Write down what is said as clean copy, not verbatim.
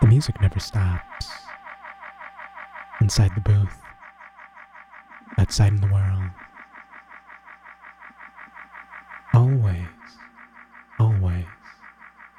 The music never stops. Inside the booth, outside in the world.